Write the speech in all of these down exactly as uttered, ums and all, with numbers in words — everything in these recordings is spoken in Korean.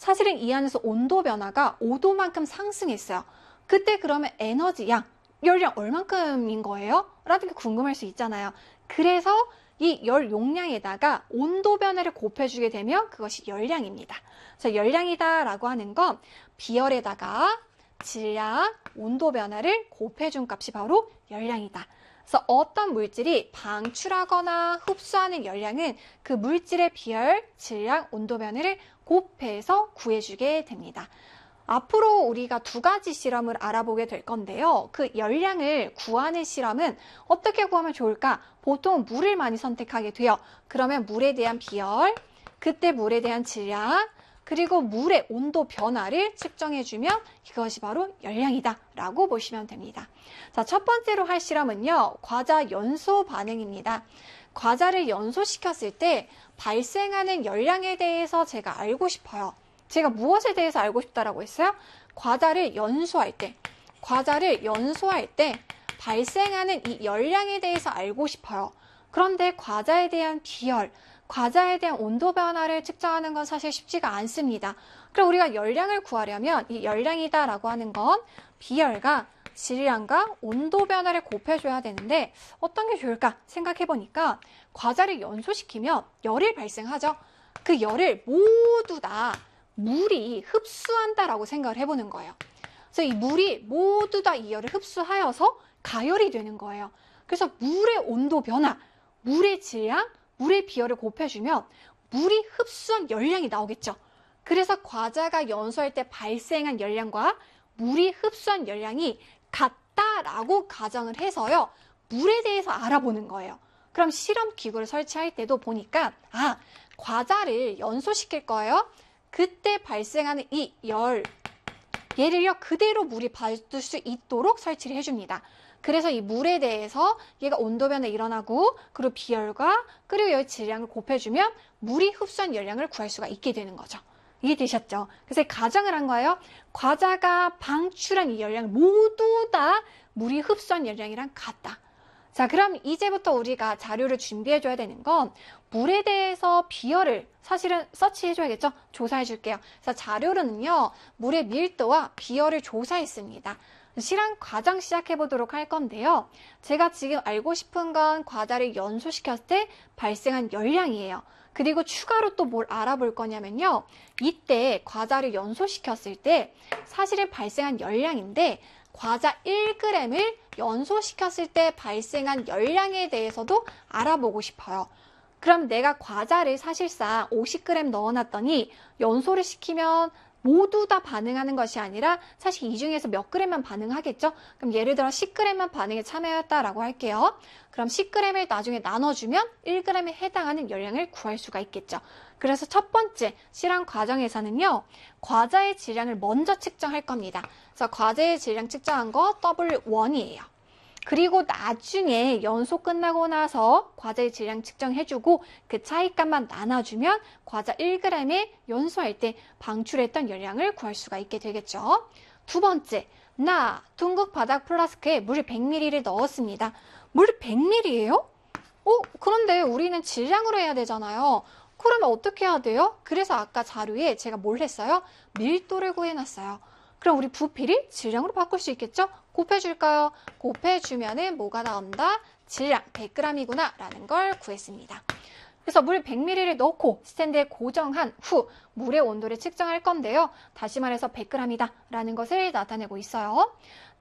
사실은 이 안에서 온도 변화가 오 도만큼 상승했어요. 그때 그러면 에너지 양, 열량 얼만큼인 거예요? 라는 게 궁금할 수 있잖아요. 그래서 이 열 용량에다가 온도 변화를 곱해주게 되면 그것이 열량입니다. 자, 열량이다 라고 하는 건 비열에다가 질량, 온도 변화를 곱해준 값이 바로 열량이다. 그래서 어떤 물질이 방출하거나 흡수하는 열량은 그 물질의 비열, 질량, 온도 변화를 곱해서 구해주게 됩니다. 앞으로 우리가 두 가지 실험을 알아보게 될 건데요. 그 열량을 구하는 실험은 어떻게 구하면 좋을까? 보통 물을 많이 선택하게 돼요. 그러면 물에 대한 비열, 그때 물에 대한 질량, 그리고 물의 온도 변화를 측정해주면 이것이 바로 열량이다 라고 보시면 됩니다. 자, 첫 번째로 할 실험은요. 과자 연소 반응입니다. 과자를 연소시켰을 때 발생하는 열량에 대해서 제가 알고 싶어요. 제가 무엇에 대해서 알고 싶다라고 했어요? 과자를 연소할 때, 과자를 연소할 때 발생하는 이 열량에 대해서 알고 싶어요. 그런데 과자에 대한 비열, 과자에 대한 온도 변화를 측정하는 건 사실 쉽지가 않습니다. 그럼 우리가 열량을 구하려면 이 열량이다 라고 하는 건 비열과 질량과 온도 변화를 곱해줘야 되는데 어떤 게 좋을까 생각해 보니까 과자를 연소시키면 열이 발생하죠. 그 열을 모두 다 물이 흡수한다라고 생각을 해보는 거예요. 그래서 이 물이 모두 다 이 열을 흡수하여서 가열이 되는 거예요. 그래서 물의 온도 변화, 물의 질량, 물의 비열을 곱해주면 물이 흡수한 열량이 나오겠죠. 그래서 과자가 연소할 때 발생한 열량과 물이 흡수한 열량이 같다라고 가정을 해서요. 물에 대해서 알아보는 거예요. 그럼 실험 기구를 설치할 때도 보니까 아, 과자를 연소시킬 거예요. 그때 발생하는 이 열, 얘를요 그대로 물이 받을 수 있도록 설치를 해줍니다. 그래서 이 물에 대해서 얘가 온도 변화 일어나고 그리고 비열과 그리고 여기 질량을 곱해주면 물이 흡수한 열량을 구할 수가 있게 되는 거죠. 이해되셨죠? 그래서 가정을 한 거예요. 과자가 방출한 이 열량 모두 다 물이 흡수한 열량이랑 같다. 자, 그럼 이제부터 우리가 자료를 준비해 줘야 되는 건 물에 대해서 비열을 사실은 서치해 줘야겠죠? 조사해 줄게요. 그래서 자료로는요, 물의 밀도와 비열을 조사했습니다. 실험 과정 시작해 보도록 할 건데요. 제가 지금 알고 싶은 건 과자를 연소시켰을 때 발생한 열량이에요. 그리고 추가로 또 뭘 알아볼 거냐면요. 이때 과자를 연소시켰을 때 사실은 발생한 열량인데 과자 일 그램을 연소시켰을 때 발생한 열량에 대해서도 알아보고 싶어요. 그럼 내가 과자를 사실상 오십 그램 넣어놨더니 연소를 시키면 모두 다 반응하는 것이 아니라 사실 이 중에서 몇 그램만 반응하겠죠? 그럼 예를 들어 십 그램만 반응에 참여했다라고 할게요. 그럼 십 그램을 나중에 나눠주면 일 그램에 해당하는 열량을 구할 수가 있겠죠. 그래서 첫 번째 실험 과정에서는요. 과자의 질량을 먼저 측정할 겁니다. 그래서 과자의 질량 측정한 거 더블유 원이에요. 그리고 나중에 연소 끝나고 나서 과자의 질량 측정해주고 그 차이값만 나눠주면 과자 일 그램에 연소할 때 방출했던 열량을 구할 수가 있게 되겠죠. 두 번째, 나 둥근 바닥 플라스크에 물 백 밀리리터를 넣었습니다. 물 백 밀리리터예요? 어? 그런데 우리는 질량으로 해야 되잖아요. 그러면 어떻게 해야 돼요? 그래서 아까 자료에 제가 뭘 했어요? 밀도를 구해놨어요. 그럼 우리 부피를 질량으로 바꿀 수 있겠죠? 곱해줄까요? 곱해주면은 뭐가 나온다? 질량 백 그램이구나 라는 걸 구했습니다. 그래서 물 백 밀리리터를 넣고 스탠드에 고정한 후 물의 온도를 측정할 건데요. 다시 말해서 백 그램이다 라는 것을 나타내고 있어요.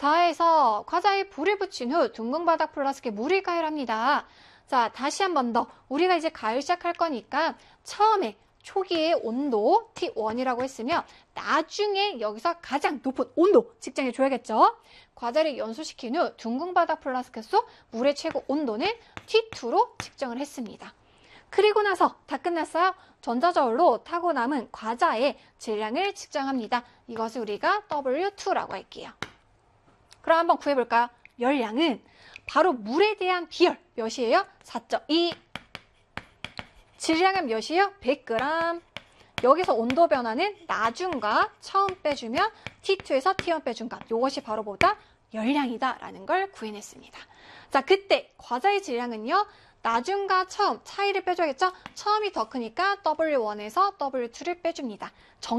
다해서 과자에 불을 붙인 후 둥근 바닥 플라스크에 물을 가열합니다. 자, 다시 한 번 더. 우리가 이제 가열 시작할 거니까 처음에 초기의 온도 티 원이라고 했으면 나중에 여기서 가장 높은 온도 측정해 줘야겠죠. 과자를 연소시킨 후 둥근 바닥 플라스크 속 물의 최고 온도는 티 투로 측정을 했습니다. 그리고 나서 다 끝났어요. 전자저울로 타고 남은 과자의 질량을 측정합니다. 이것을 우리가 더블유 투라고 할게요. 그럼 한번 구해볼까요? 열량은 바로 물에 대한 비열 몇이에요? 사 점 이. 질량은 몇이에요? 백 그램. 여기서 온도 변화는 나중과 처음 빼주면 티 투에서 티 원 빼준 값. 이것이 바로 뭐다? 열량이다 라는 걸 구해냈습니다. 자, 그때 과자의 질량은요. 나중과 처음 차이를 빼줘야겠죠? 처음이 더 크니까 더블유 원에서 더블유 투를 빼줍니다.